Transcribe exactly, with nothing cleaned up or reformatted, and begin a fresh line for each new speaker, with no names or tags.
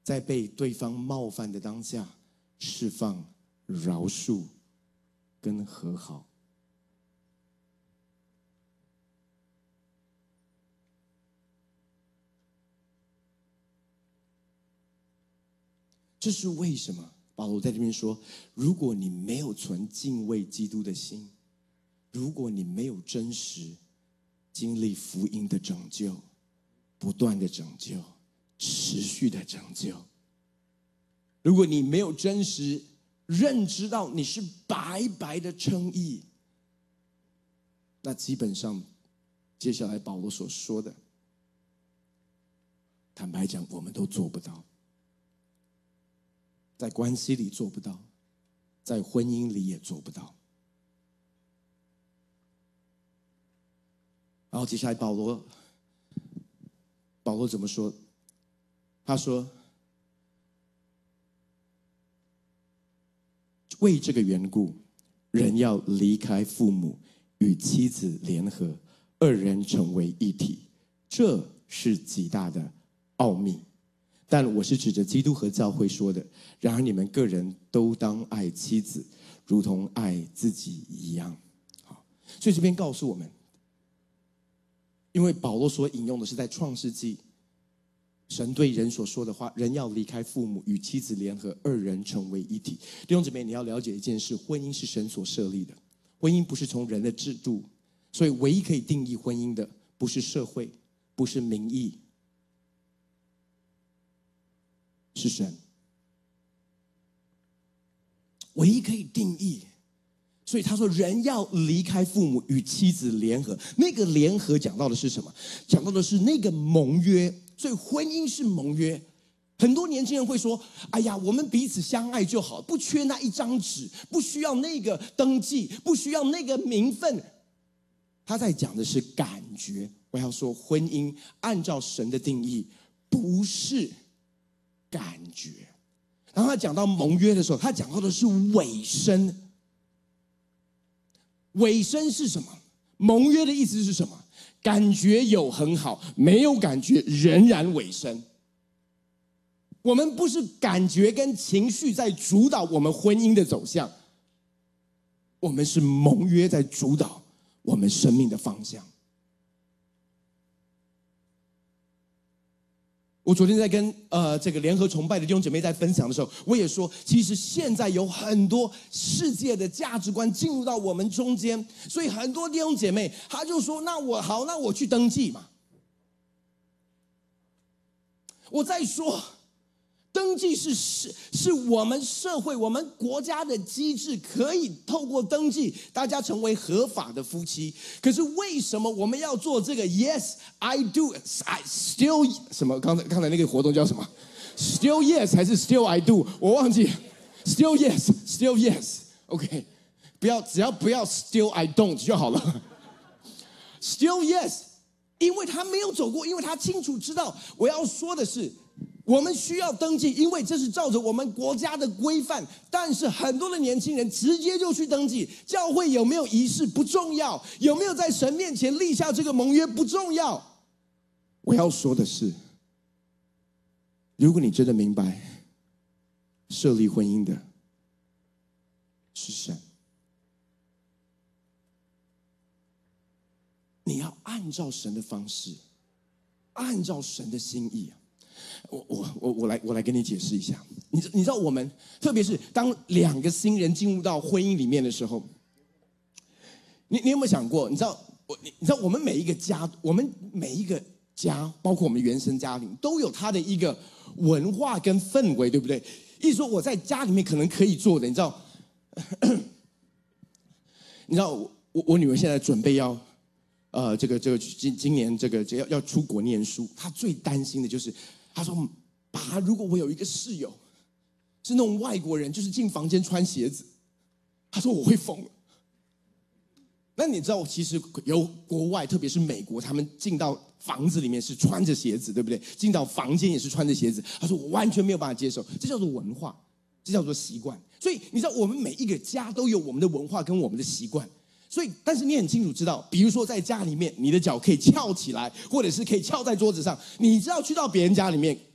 在被对方冒犯的当下，释放、饶恕跟和好。这是为什么？保罗在这边说，如果你没有存敬畏基督的心，如果你没有真实经历福音的拯救，不断的拯救，持续的拯救，如果你没有真实认知到你是白白的称义，那基本上接下来保罗所说的，坦白讲我们都做不到。在关系里做不到，在婚姻里也做不到。然后接下来保罗保罗怎么说？他说，为这个缘故，人要离开父母，与妻子联合，二人成为一体，这是极大的奥秘。但我是指着基督和教会说的，然而你们个人都当爱妻子，如同爱自己一样。好，所以这边告诉我们，因为保罗所引用的是在创世纪神对人所说的话，人要离开父母，与妻子联合，二人成为一体。弟兄姊妹，你要了解一件事，婚姻是神所设立的，婚姻不是从人的制度，所以唯一可以定义婚姻的不是社会，不是民意，是神。唯一可以定义，所以他说人要离开父母，与妻子联合。那个联合讲到的是什么？讲到的是那个盟约。所以婚姻是盟约。很多年轻人会说，哎呀，我们彼此相爱就好，不缺那一张纸，不需要那个登记，不需要那个名分。他在讲的是感觉。我要说，婚姻按照神的定义不是感觉。然后他讲到盟约的时候，他讲到的是委身。委身是什么？盟约的意思是什么？感觉有很好，没有感觉仍然委身。我们不是感觉跟情绪在主导我们婚姻的走向，我们是盟约在主导我们生命的方向。我昨天在跟呃这个联合崇拜的弟兄姐妹在分享的时候，我也说，其实现在有很多世界的价值观进入到我们中间，所以很多弟兄姐妹他就说，那我好，那我去登记嘛。我在说，登记是是是我们社会、我们国家的机制，可以透过登记，大家成为合法的夫妻。可是为什么我们要做这个 ？Yes, I do. I still 什么？刚才刚才那个活动叫什么 ？Still yes 还是 Still I do？ 我忘记。Still yes, Still yes. OK， 不要只要不要 Still I don't 就好了。Still yes， 因为他没有走过，因为他清楚知道我要说的是。我们需要登记，因为这是照着我们国家的规范。但是很多的年轻人直接就去登记，教会有没有仪式不重要，有没有在神面前立下这个盟约不重要。我要说的是，如果你真的明白设立婚姻的是神，你要按照神的方式，按照神的心意。我我我我来我来跟你解释一下，你你知道我们特别是当两个新人进入到婚姻里面的时候，你你有没有想过？你知道我你你知道我们每一个家，我们每一个家，包括我们原生家庭，都有它的一个文化跟氛围，对不对？意思说我在家里面可能可以做的，你知道，你知道我我女儿现在准备要。呃，这个这个今今年这个要要出国念书，他最担心的就是，他说：“爸，如果我有一个室友是那种外国人，就是进房间穿鞋子，他说我会疯了。”那你知道，其实有国外，特别是美国，他们进到房子里面是穿着鞋子，对不对？进到房间也是穿着鞋子。他说我完全没有办法接受，这叫做文化，这叫做习惯。所以你知道，我们每一个家都有我们的文化跟我们的习惯。所以，但是你很清楚知道，比如说在家里面，你的脚可以翘起来，或者是可以翘在桌子上。你知道去到别人家里面，